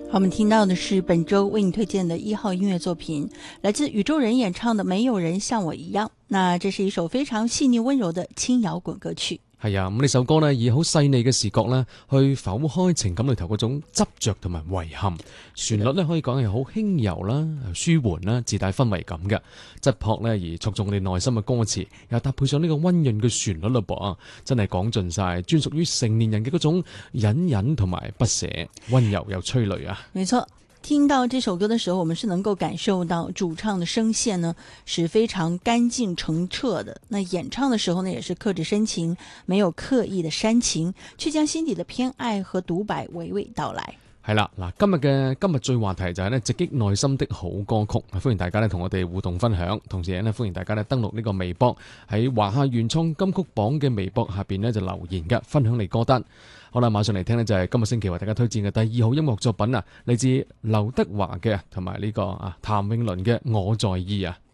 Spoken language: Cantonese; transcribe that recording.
好，我们听到的是本周为你推荐的1号音乐作品，来自宇宙人演唱的《沒有人像我一樣》。那這是一首非常細膩溫柔的輕搖滾歌曲。 係啊，咁呢首歌呢，以好細膩嘅視覺呢，去剖開情感裏頭嗰種執着同埋遺憾。旋律呢，可以講係好輕柔啦、舒緩啦，自帶氛圍感嘅質樸呢，而戳中我哋內心嘅歌詞，又搭配上呢個溫潤嘅旋律嘞噃啊，真係講盡晒專屬於成年人嘅嗰種隱忍同埋不捨，溫柔又催淚啊！ 沒錯。聽到這首歌的時候，我們是能夠感受到主唱的聲線呢是非常乾淨澄澈的，那演唱的時候呢也是克制深情，沒有刻意的煽情，卻將心底的偏愛和獨白娓娓道來。 係啦，嗱，今日最話題就係呢直擊內心的好歌曲，歡迎大家呢同我哋互動分享，同時呢歡迎大家呢登錄呢個微博，喺華夏原創金曲榜嘅微博下邊呢就留言嘅，分享你歌單。好啦，馬上嚟聽呢就係今個星期為大家推薦嘅第2號音樂作品啊，嚟自劉德華嘅同埋呢個譚詠麟嘅《我在意》啊。